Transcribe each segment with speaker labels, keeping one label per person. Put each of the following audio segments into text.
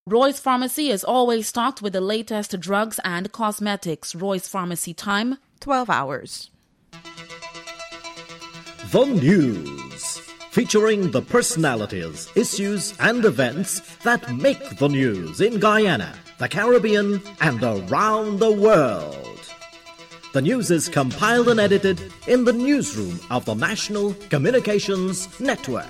Speaker 1: Roy's Pharmacy is always stocked with the latest drugs and cosmetics. Roy's Pharmacy time,
Speaker 2: 12 hours.
Speaker 3: The News, featuring the personalities, issues, and events that make the news in Guyana, the Caribbean, and around the world. The news is compiled and edited in the newsroom of the National Communications Network.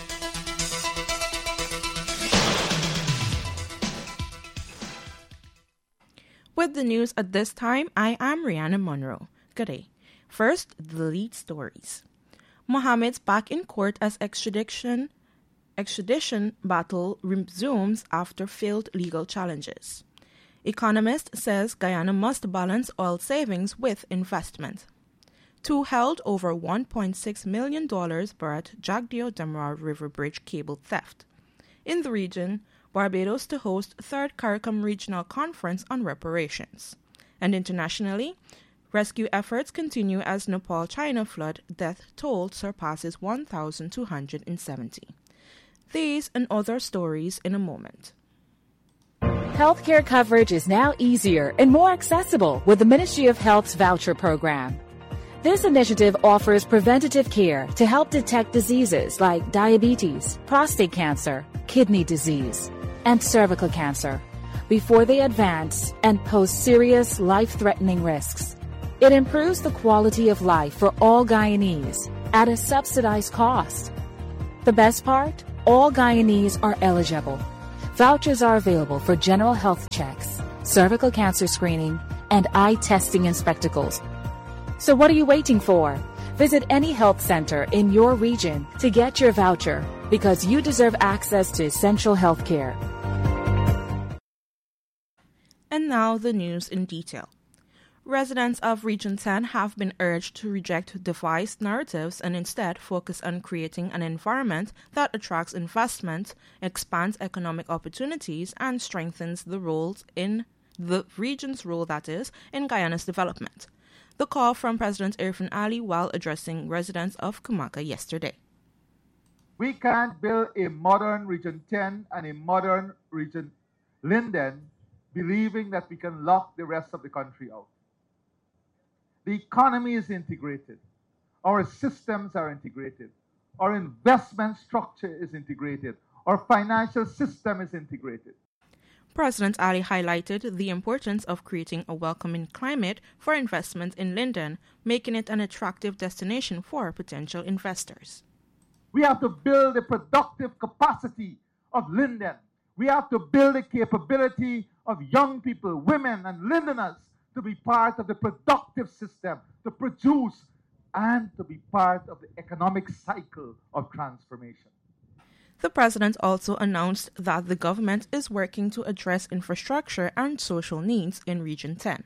Speaker 2: With the news at this time, I am Rihanna Monroe. Good day. First, the lead stories. Mohammed's back in court as extradition battle resumes after failed legal challenges. Economist says Guyana must balance oil savings with investment. Two held over $1.6 million brought Jagdeo Damara River Bridge cable theft. In the region, Barbados to host 3rd CARICOM Regional Conference on Reparations. And internationally, rescue efforts continue as Nepal-China flood death toll surpasses 1,270. These and other stories in a moment.
Speaker 4: Healthcare coverage is now easier and more accessible with the Ministry of Health's voucher program. This initiative offers preventative care to help detect diseases like diabetes, prostate cancer, kidney disease, and cervical cancer before they advance and pose serious life-threatening risks. It improves the quality of life for all Guyanese at a subsidized cost. The best part? All Guyanese are eligible. Vouchers are available for general health checks, cervical cancer screening, and eye testing and spectacles. So what are you waiting for? Visit any health center in your region to get your voucher because you deserve access to essential health care.
Speaker 2: And now the news in detail. Residents of Region 10 have been urged to reject devised narratives and instead focus on creating an environment that attracts investment, expands economic opportunities, and strengthens the region's role, that is, in Guyana's development. The call from President Irfaan Ali while addressing residents of Kumaka yesterday.
Speaker 5: We can't build a modern Region 10 and a modern Region Linden believing that we can lock the rest of the country out. The economy is integrated. Our systems are integrated. Our investment structure is integrated. Our financial system is integrated.
Speaker 2: President Ali highlighted the importance of creating a welcoming climate for investment in Linden, making it an attractive destination for potential investors.
Speaker 5: We have to build the productive capacity of Linden. We have to build the capability of young people, women, and Lindeners to be part of the productive system, to produce, and to be part of the economic cycle of transformation.
Speaker 2: The president also announced that the government is working to address infrastructure and social needs in Region 10.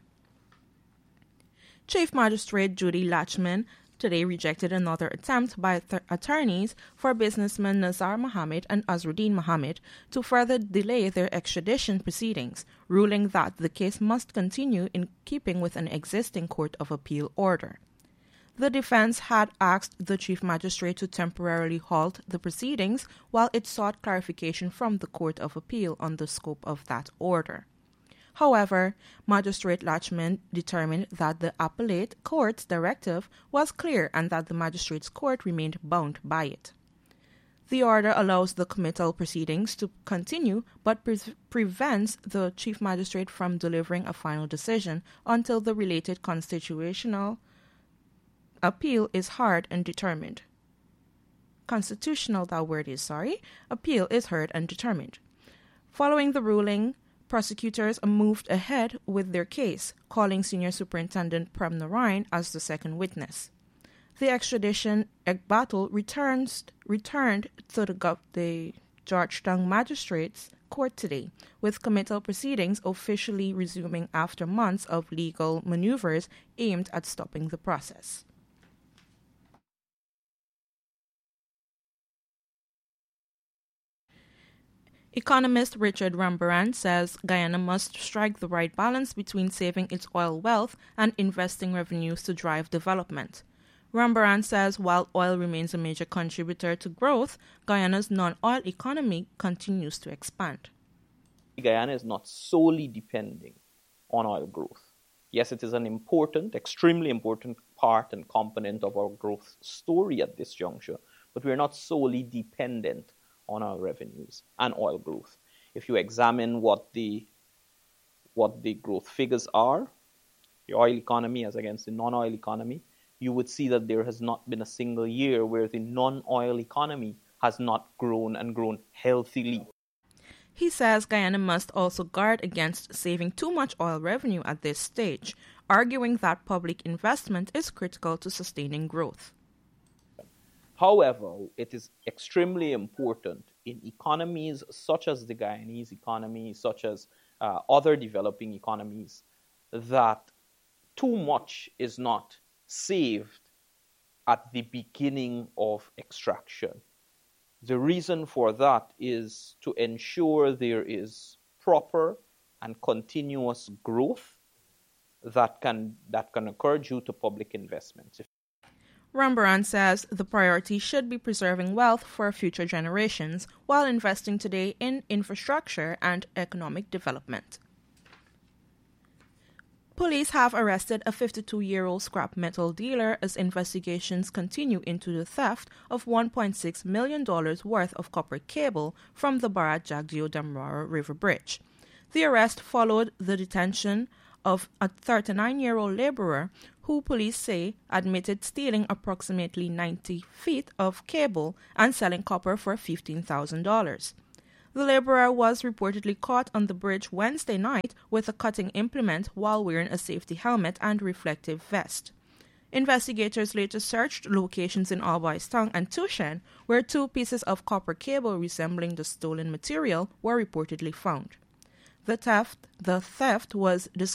Speaker 2: Chief Magistrate Judy Latchman today rejected another attempt by attorneys for businessmen Nazar Mohammed and Azruddin Mohammed to further delay their extradition proceedings, ruling that the case must continue in keeping with an existing Court of Appeal order. The defense had asked the Chief Magistrate to temporarily halt the proceedings while it sought clarification from the Court of Appeal on the scope of that order. However, Magistrate Latchman determined that the appellate court's directive was clear and that the magistrate's court remained bound by it. The order allows the committal proceedings to continue but prevents the Chief Magistrate from delivering a final decision until the related constitutional appeal is heard and determined. Appeal is heard and determined. Following the ruling, prosecutors moved ahead with their case, calling Senior Superintendent Prem Narain as the second witness. The extradition battle returned to the Georgetown Magistrates Court today, with committal proceedings officially resuming after months of legal maneuvers aimed at stopping the process. Economist Richard Rambaran says Guyana must strike the right balance between saving its oil wealth and investing revenues to drive development. Rambaran says while oil remains a major contributor to growth, Guyana's non-oil economy continues to expand.
Speaker 6: Guyana is not solely depending on oil growth. Yes, it is an important, extremely important part and component of our growth story at this juncture, but we're not solely dependent on our revenues and oil growth. If you examine what the growth figures are, the oil economy as against the non-oil economy, you would see that there has not been a single year where the non-oil economy has not grown and grown healthily.
Speaker 2: He says Guyana must also guard against saving too much oil revenue at this stage, arguing that public investment is critical to sustaining growth.
Speaker 6: However, it is extremely important in economies such as the Guyanese economy, such as other developing economies, that too much is not saved at the beginning of extraction. The reason for that is to ensure there is proper and continuous growth that can occur due to public investments.
Speaker 2: Rambaran says the priority should be preserving wealth for future generations while investing today in infrastructure and economic development. Police have arrested a 52-year-old scrap metal dealer as investigations continue into the theft of $1.6 million worth of copper cable from the Bharat Jagdeo Damrara River Bridge. The arrest followed the detention of a 39-year-old laborer who police say admitted stealing approximately 90 feet of cable and selling copper for $15,000. The laborer was reportedly caught on the bridge Wednesday night with a cutting implement while wearing a safety helmet and reflective vest. Investigators later searched locations in Albaistang and Tushen, where 2 pieces of copper cable resembling the stolen material were reportedly found. The theft was